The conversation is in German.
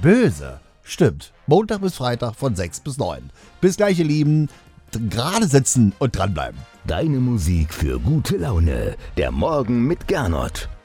böse. Stimmt. Montag bis Freitag von 6 bis 9. Bis gleich, ihr Lieben. Gerade sitzen und dranbleiben. Deine Musik für gute Laune. Der Morgen mit Gernot.